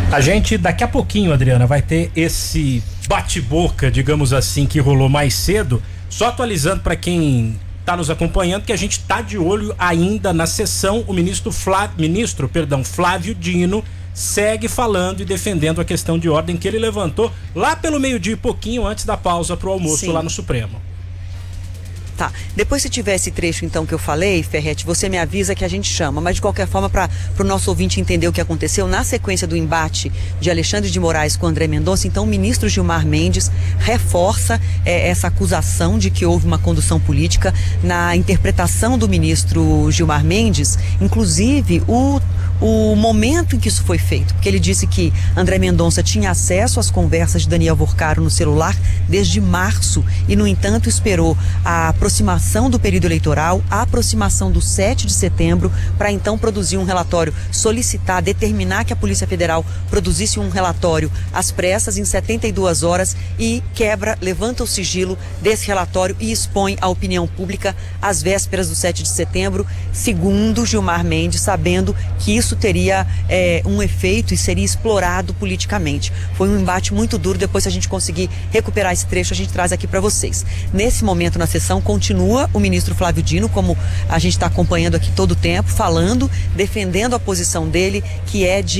A gente, daqui a pouquinho, Adriana, vai ter esse bate-boca, digamos assim, que rolou mais cedo. Só atualizando para quem está nos acompanhando que a gente está de olho ainda na sessão. O ministro Flávio Dino segue falando e defendendo a questão de ordem que ele levantou lá pelo meio-dia e pouquinho antes da pausa para o almoço. Sim. Lá no Supremo. Tá, depois se tiver esse trecho então que eu falei, Ferretti, você me avisa que a gente chama, mas de qualquer forma para o nosso ouvinte entender o que aconteceu, na sequência do embate de Alexandre de Moraes com André Mendonça, então o ministro Gilmar Mendes reforça essa acusação de que houve uma condução política. Na interpretação do ministro Gilmar Mendes, inclusive o momento em que isso foi feito, porque ele disse que André Mendonça tinha acesso às conversas de Daniel Vorcaro no celular desde março e, no entanto, esperou a aproximação do período eleitoral, a aproximação do 7 de setembro, para então produzir um relatório, determinar que a Polícia Federal produzisse um relatório às pressas, em 72 horas, e levanta o sigilo desse relatório e expõe à opinião pública às vésperas do 7 de setembro, segundo Gilmar Mendes, sabendo que isso teria um efeito e seria explorado politicamente. Foi um embate muito duro. Depois, se a gente conseguir recuperar esse trecho, a gente traz aqui para vocês. Nesse momento na sessão, continua o ministro Flávio Dino, como a gente está acompanhando aqui todo o tempo, falando, defendendo a posição dele, que é de